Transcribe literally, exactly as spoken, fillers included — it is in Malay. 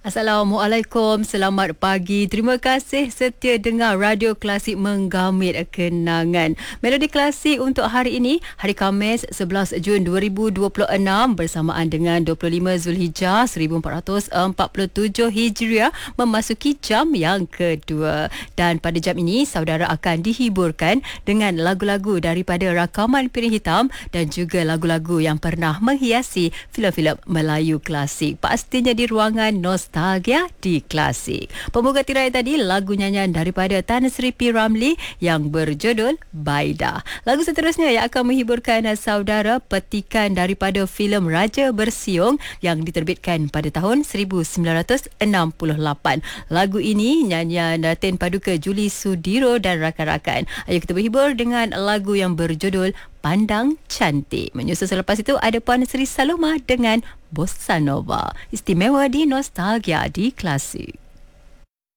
Assalamualaikum, selamat pagi. Terima kasih setia dengar Radio Klasik Menggamit Kenangan. Melodi klasik untuk hari ini, hari Khamis sebelas Jun dua ribu dua puluh enam bersamaan dengan dua puluh lima Zulhijjah seribu empat ratus empat puluh tujuh Hijriah memasuki jam yang kedua. Dan pada jam ini, saudara akan dihiburkan dengan lagu-lagu daripada rakaman Piring Hitam dan juga lagu-lagu yang pernah menghiasi filem-filem Melayu klasik. Pastinya di ruangan Nostalgia di Klasik. Pembuka tirai tadi lagu nyanyian daripada Tan Sri P. Ramlee yang berjudul Baida. Lagu seterusnya yang akan menghiburkan saudara petikan daripada filem Raja Bersiung yang diterbitkan pada tahun seribu sembilan ratus enam puluh lapan. Lagu ini nyanyian Ten Paduka Juli Sudiro dan rakan-rakan. Ayo kita berhibur dengan lagu yang berjudul Pandang Cantik. Menyusul selepas itu ada Puan Sri Saloma dengan Bossa Nova. Istimewa di Nostalgia di Klasik.